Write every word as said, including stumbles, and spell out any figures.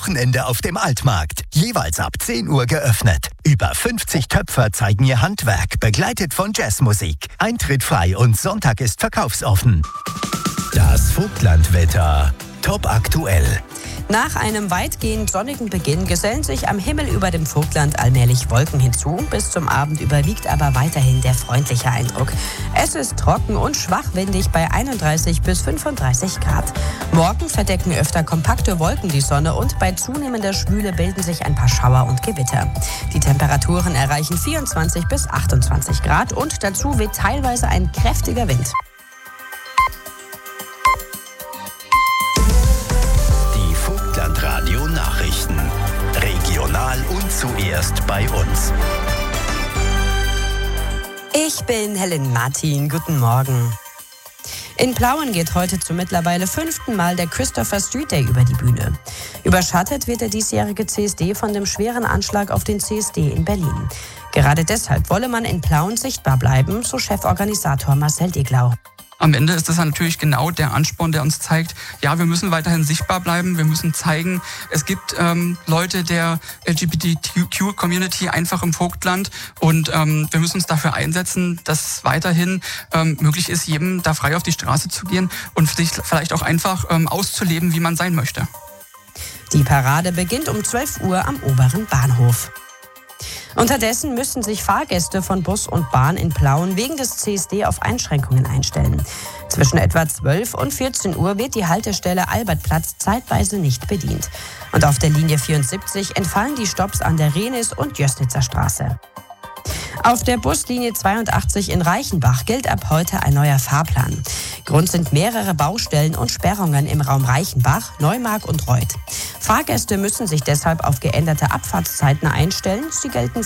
Wochenende auf dem Altmarkt. Jeweils ab zehn Uhr geöffnet. Über fünfzig Töpfer zeigen ihr Handwerk, begleitet von Jazzmusik. Eintritt frei und Sonntag ist verkaufsoffen. Das Vogtlandwetter. Top aktuell. Nach einem weitgehend sonnigen Beginn gesellen sich am Himmel über dem Vogtland allmählich Wolken hinzu. Bis zum Abend überwiegt aber weiterhin der freundliche Eindruck. Es ist trocken und schwachwindig bei einunddreißig bis fünfunddreißig Grad. Morgen verdecken öfter kompakte Wolken die Sonne und bei zunehmender Schwüle bilden sich ein paar Schauer und Gewitter. Die Temperaturen erreichen vierundzwanzig bis achtundzwanzig Grad und dazu weht teilweise ein kräftiger Wind. Radio Nachrichten. Regional und zuerst bei uns. Ich bin Helen Martin. Guten Morgen. In Plauen geht heute zum mittlerweile fünften Mal der Christopher Street Day über die Bühne. Überschattet wird der diesjährige C S D von dem schweren Anschlag auf den C S D in Berlin. Gerade deshalb wolle man in Plauen sichtbar bleiben, so Cheforganisator Marcel Deglau. Am Ende ist das natürlich genau der Ansporn, der uns zeigt, ja, wir müssen weiterhin sichtbar bleiben, wir müssen zeigen, es gibt ähm, Leute der L G B T Q-Community einfach im Vogtland und ähm, wir müssen uns dafür einsetzen, dass weiterhin ähm, möglich ist, jedem da frei auf die Straße zu gehen und sich vielleicht auch einfach ähm, auszuleben, wie man sein möchte. Die Parade beginnt um zwölf Uhr am oberen Bahnhof. Unterdessen müssen sich Fahrgäste von Bus und Bahn in Plauen wegen des C S D auf Einschränkungen einstellen. Zwischen etwa zwölf und vierzehn Uhr wird die Haltestelle Albertplatz zeitweise nicht bedient. Und auf der Linie vierundsiebzig entfallen die Stopps an der Renis- und Jößnitzer Straße. Auf der Buslinie zweiundachtzig in Reichenbach gilt ab heute ein neuer Fahrplan. Grund sind mehrere Baustellen und Sperrungen im Raum Reichenbach, Neumark und Reuth. Fahrgäste müssen sich deshalb auf geänderte Abfahrtszeiten einstellen. Sie gelten